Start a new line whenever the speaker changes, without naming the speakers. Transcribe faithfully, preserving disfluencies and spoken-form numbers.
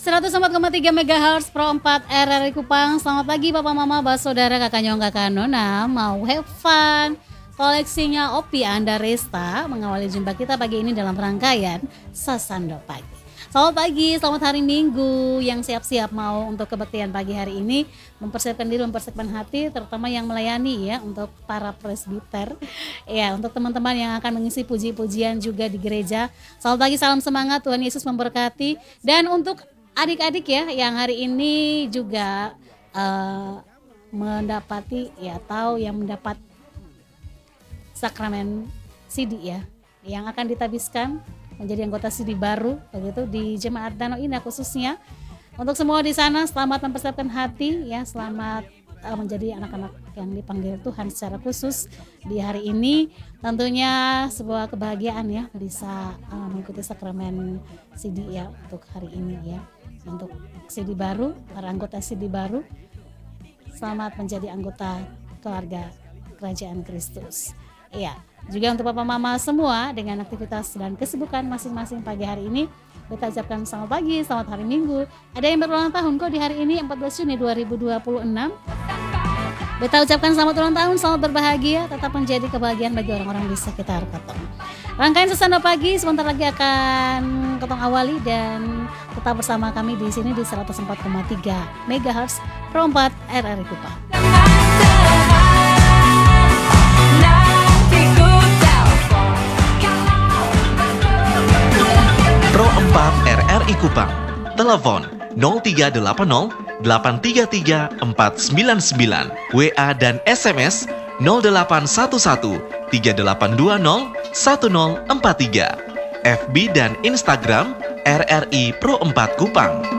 seratus empat koma tiga megahertz Pro empat R R I Kupang. Selamat pagi Papa Mama, Bas Saudara, Kakak Nyong, Kakak Nona. Mau have fun? Koleksinya Opi Anda Resta mengawali jumpa kita pagi ini dalam rangkaian Sasando Pagi. Selamat pagi, selamat hari Minggu. Yang siap-siap mau untuk kebaktian pagi hari ini, mempersiapkan diri, mempersiapkan hati, terutama yang melayani ya untuk para presbiter. Ya, untuk teman-teman yang akan mengisi puji-pujian juga di gereja. Selamat pagi, salam semangat, Tuhan Yesus memberkati. Dan untuk adik-adik ya yang hari ini juga uh, mendapati ya tahu yang mendapat sakramen C D ya, yang akan ditabiskan menjadi anggota C D baru begitu di Jemaat Danau Indah khususnya. Untuk semua di sana selamat mempersiapkan hati ya, selamat uh, menjadi anak-anak yang dipanggil Tuhan secara khusus di hari ini. Tentunya sebuah kebahagiaan ya bisa uh, mengikuti sakramen C D ya untuk hari ini ya. Untuk C D baru, para anggota C D baru, selamat menjadi anggota keluarga Kerajaan Kristus. Iya, juga untuk Papa Mama semua dengan aktivitas dan kesibukan masing-masing pagi hari ini, kita ucapkan selamat pagi, selamat hari Minggu. Ada yang berulang tahun kok di hari ini, empat belas Juni dua ribu dua puluh enam. Beta ucapkan selamat ulang tahun, selamat berbahagia, tetap menjadi kebahagiaan bagi orang-orang di sekitar Ketong. Rangkaian Sasando Pagi sebentar lagi akan Ketong awali dan tetap bersama kami di sini di seratus empat koma tiga megahertz Pro empat R R I Kupang.
Pro empat R R I Kupang. Telepon nol tiga delapan nol delapan tiga tiga empat sembilan sembilan, W A dan S M S nol delapan satu satu tiga delapan dua nol satu nol empat tiga, F B dan Instagram R R I Pro empat Kupang.